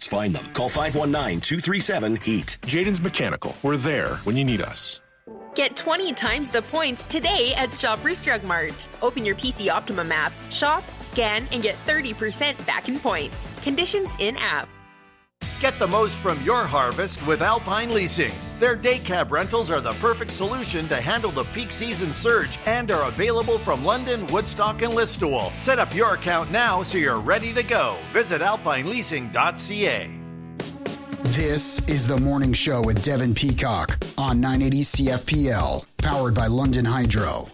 Specialists find them. Call 519-237-HEAT. Jaden's Mechanical. We're there when you need us. Get 20 times the points today at Shoppers Drug Mart. Open your PC Optimum app, shop, scan, and get 30% back in points. Conditions in-app. Get the most from your harvest with Alpine Leasing. Their day cab rentals are the perfect solution to handle the peak season surge and are available from London, Woodstock, and Listowel. Set up your account now so you're ready to go. Visit alpineleasing.ca. This is The Morning Show with Devin Peacock on 980 CFPL, powered by London Hydro.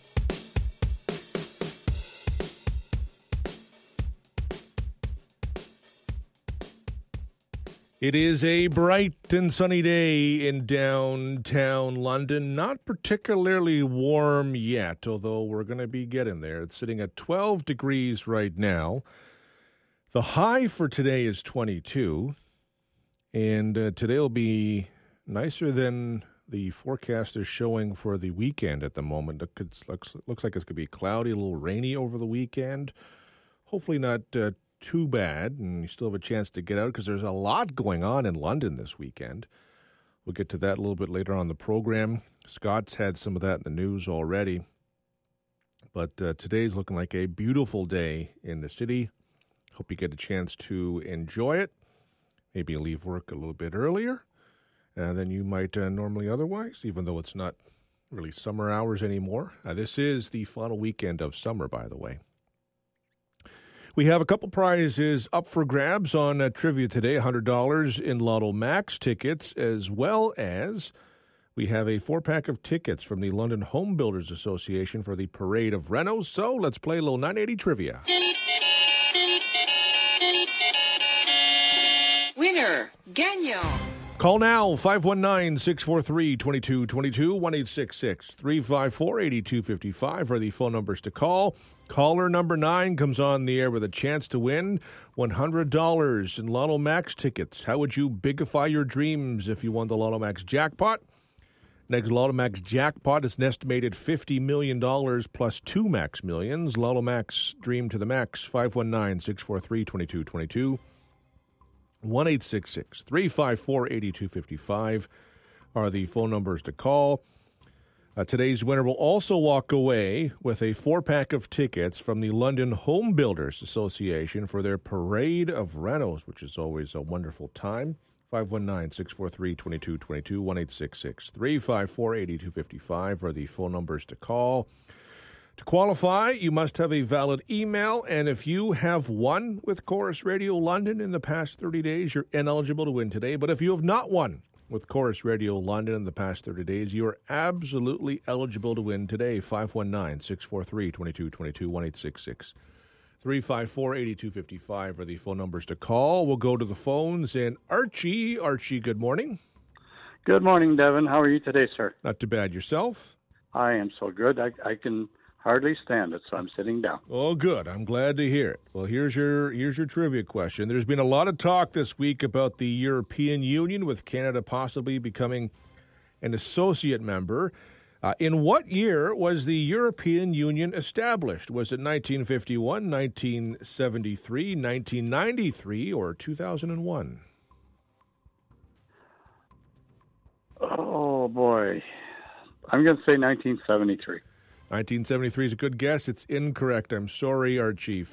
It is a bright and sunny day in downtown London. Not particularly warm yet, although we're going to be getting there. It's sitting at 12 degrees right now. The high for today is 22, and today will be nicer than the forecast is showing for the weekend at the moment. It looks like it's going to be cloudy, a little rainy over the weekend. Hopefully not too bad, and you still have a chance to get out because there's a lot going on in London this weekend. We'll get to that a little bit later on the program. Scott's had some of that in the news already. But today's looking like a beautiful day in the city. Hope you get a chance to enjoy it. Maybe leave work a little bit earlier than you might normally otherwise, even though it's not really summer hours anymore. This is the final weekend of summer, by the way. We have a couple prizes up for grabs on trivia today, $100 in Lotto Max tickets, as well as we have a 4-pack of tickets from the London Home Builders Association for the Parade of Renos. So let's play a little 980 trivia. Winner, Gagnon. Call now, 519-643-2222, 1-866-354-8255 are the phone numbers to call. Caller number 9 comes on the air with a chance to win $100 in Lotto Max tickets. How would you bigify your dreams if you won the Lotto Max jackpot? Next Lotto Max jackpot is an estimated $50 million plus 2 Max Millions. Lotto Max Dream to the Max, 519-643-2222. 1-866-354-8255 are the phone numbers to call. Today's winner will also walk away with a 4-pack of tickets from the London Home Builders Association for their Parade of Renos, which is always a wonderful time. 519-643-2222, 1-866-354-8255 are the phone numbers to call. To qualify, you must have a valid email, and if you have won with Chorus Radio London in the past 30 days, you're ineligible to win today. But if you have not won with Chorus Radio London in the past 30 days, you are absolutely eligible to win today. 519-643-2222, 1-866-354-8255 are the phone numbers to call. We'll go to the phones, and Archie, good morning. Good morning, Devin. How are you today, sir? Not too bad. Yourself? I am so good. I can hardly stand it, so I'm sitting down. Oh, good. I'm glad to hear it. Well, here's your trivia question. There's been a lot of talk this week about the European Union, with Canada possibly becoming an associate member. In what year was the European Union established? Was it 1951, 1973, 1993, or 2001? Oh, boy. I'm going to say 1973. 1973 is a good guess. It's incorrect. I'm sorry, Archie.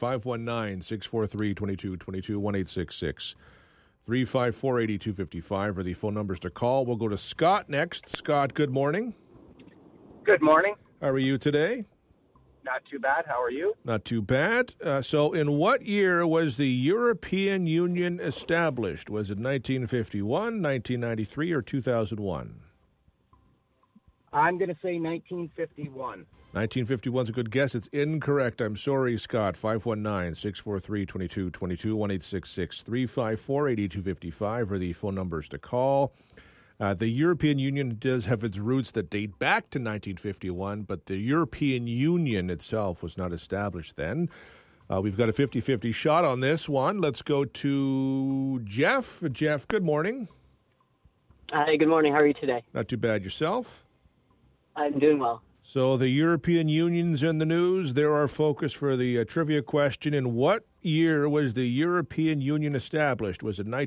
519-643-2222, 1-866-354-8255 are the phone numbers to call. We'll go to Scott next. Scott, good morning. Good morning. How are you today? Not too bad. How are you? Not too bad. So in what year was the European Union established? Was it 1951, 1993, or 2001? I'm going to say 1951. 1951 is a good guess. It's incorrect. I'm sorry, Scott. 519-643-2222, 1-866-354-8255 are the phone numbers to call. The European Union does have its roots that date back to 1951, but the European Union itself was not established then. We've got a 50-50 shot on this one. Let's go to Jeff. Jeff, good morning. Hi, good morning. How are you today? Not too bad. Yourself? I'm doing well. So the European Union's in the news. They're our focus for the trivia question. In what year was the European Union established? Was it